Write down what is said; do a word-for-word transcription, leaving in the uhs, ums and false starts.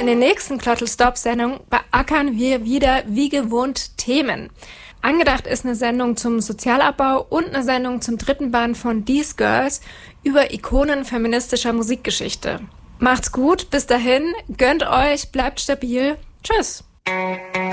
In der nächsten Klottl-Stop-Sendung beackern wir wieder wie gewohnt Themen. Angedacht ist eine Sendung zum Sozialabbau und eine Sendung zum dritten Band von These Girls über Ikonen feministischer Musikgeschichte. Macht's gut, bis dahin, gönnt euch, bleibt stabil. Tschüss.